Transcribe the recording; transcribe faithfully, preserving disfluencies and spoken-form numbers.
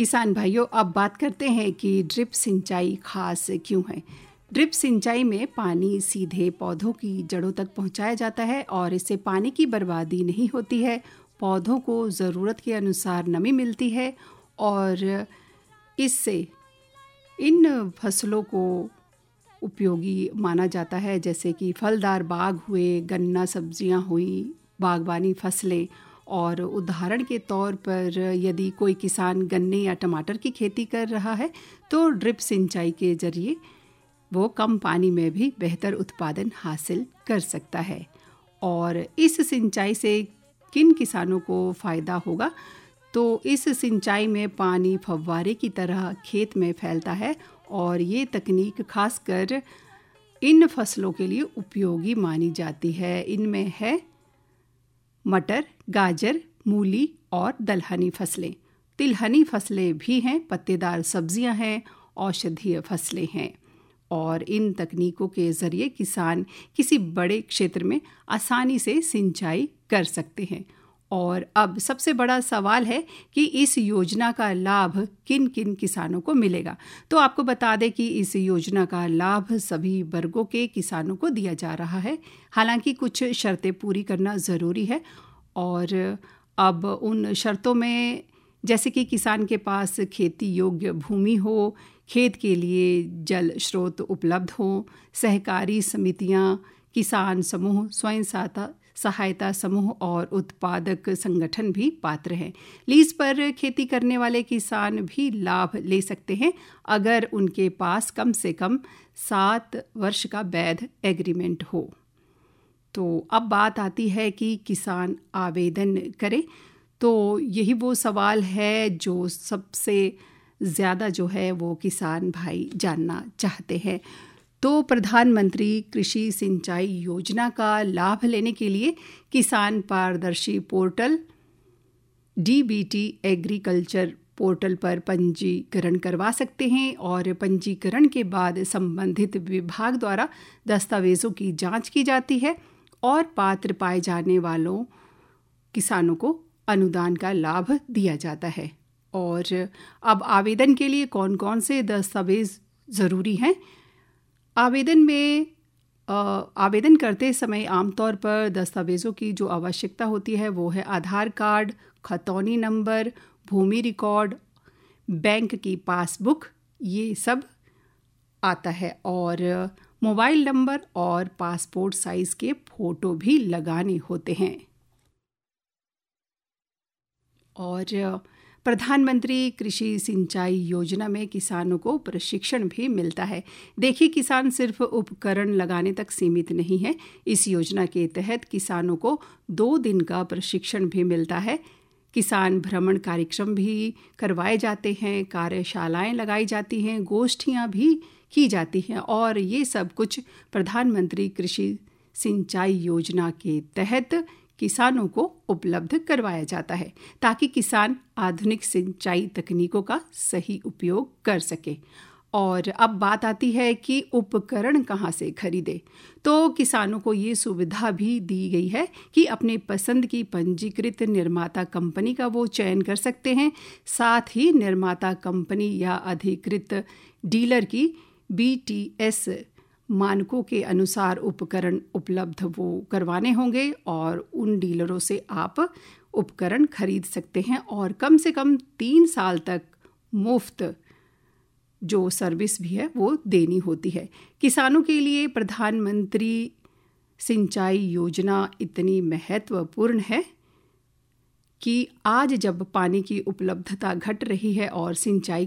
किसान भाइयों, अब बात करते हैं कि ड्रिप सिंचाई खास क्यों है। ड्रिप सिंचाई में पानी सीधे पौधों की जड़ों तक पहुंचाया जाता है और इससे पानी की बर्बादी नहीं होती है। पौधों को ज़रूरत के अनुसार नमी मिलती है और इससे इन फसलों को उपयोगी माना जाता है, जैसे कि फलदार बाग हुए, गन्ना सब्जियां हुई, बागवानी फसलें। और उदाहरण के तौर पर यदि कोई किसान गन्ने या टमाटर की खेती कर रहा है तो ड्रिप सिंचाई के जरिए वो कम पानी में भी बेहतर उत्पादन हासिल कर सकता है। और इस सिंचाई से किन किसानों को फ़ायदा होगा, तो इस सिंचाई में पानी फव्वारे की तरह खेत में फैलता है और ये तकनीक खासकर इन फसलों के लिए उपयोगी मानी जाती है। इनमें है मटर, गाजर, मूली और दलहनी फसलें। तिलहनी फसलें भी हैं, पत्तेदार सब्जियां हैं, औषधीय फसलें हैं। और इन तकनीकों के ज़रिए किसान किसी बड़े क्षेत्र में आसानी से सिंचाई कर सकते हैं। और अब सबसे बड़ा सवाल है कि इस योजना का लाभ किन किन किसानों को मिलेगा। तो आपको बता दें कि इस योजना का लाभ सभी वर्गों के किसानों को दिया जा रहा है। हालांकि कुछ शर्तें पूरी करना ज़रूरी है और अब उन शर्तों में जैसे कि किसान के पास खेती योग्य भूमि हो, खेत के लिए जल स्रोत उपलब्ध हो, सहकारी समितियां, किसान समूह, स्वयं सहायता सहायता समूह और उत्पादक संगठन भी पात्र हैं। लीज पर खेती करने वाले किसान भी लाभ ले सकते हैं अगर उनके पास कम से कम सात वर्ष का वैध एग्रीमेंट हो। तो अब बात आती है कि किसान आवेदन करे, तो यही वो सवाल है जो सबसे ज़्यादा जो है वो किसान भाई जानना चाहते हैं। तो प्रधानमंत्री कृषि सिंचाई योजना का लाभ लेने के लिए किसान पारदर्शी portal D B T agriculture portal पर पंजीकरण करवा सकते हैं और पंजीकरण के बाद संबंधित विभाग द्वारा दस्तावेज़ों की जांच की जाती है और पात्र पाए जाने वालों किसानों को अनुदान का लाभ दिया जाता है। और अब आवेदन के लिए कौन कौन से दस्तावेज़ ज़रूरी हैं। आवेदन में आ, आवेदन करते समय आमतौर पर दस्तावेज़ों की जो आवश्यकता होती है वो है आधार कार्ड, खतौनी नंबर, भूमि रिकॉर्ड, बैंक की पासबुक, ये सब आता है। और मोबाइल नंबर और पासपोर्ट साइज़ के फ़ोटो भी लगाने होते हैं। और प्रधानमंत्री कृषि सिंचाई योजना में किसानों को प्रशिक्षण भी मिलता है। देखिए, किसान सिर्फ उपकरण लगाने तक सीमित नहीं है। इस योजना के तहत किसानों को दो दिन का प्रशिक्षण भी मिलता है। किसान भ्रमण कार्यक्रम भी करवाए जाते हैं, कार्यशालाएं लगाई जाती हैं, गोष्ठियां भी की जाती हैं और ये सब कुछ प्रधानमंत्री कृषि सिंचाई योजना के तहत किसानों को उपलब्ध करवाया जाता है ताकि किसान आधुनिक सिंचाई तकनीकों का सही उपयोग कर सके। और अब बात आती है कि उपकरण कहाँ से खरीदें। तो किसानों को ये सुविधा भी दी गई है कि अपने पसंद की पंजीकृत निर्माता कंपनी का वो चयन कर सकते हैं। साथ ही निर्माता कंपनी या अधिकृत डीलर की बी टी एस मानकों के अनुसार उपकरण उपलब्ध वो करवाने होंगे और उन डीलरों से आप उपकरण खरीद सकते हैं और कम से कम तीन साल तक मुफ्त जो सर्विस भी है वो देनी होती है। किसानों के लिए प्रधानमंत्री सिंचाई योजना इतनी महत्वपूर्ण है कि आज जब पानी की उपलब्धता घट रही है और सिंचाई